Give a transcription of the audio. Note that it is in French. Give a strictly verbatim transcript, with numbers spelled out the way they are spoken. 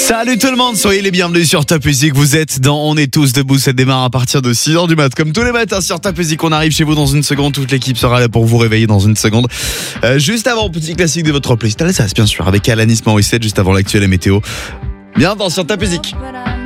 Salut tout le monde, soyez les bienvenus sur Top Music. Vous êtes dans On est tous debout, ça démarre à partir de six heures du mat. Comme tous les matins sur Top Music, on arrive chez vous dans une seconde. Toute l'équipe sera là pour vous réveiller dans une seconde. Euh, juste avant, petit classique de votre playlist, ça bien sûr, avec Alanis Morissette, juste avant l'actuelle météo. Bienvenue sur Top Music.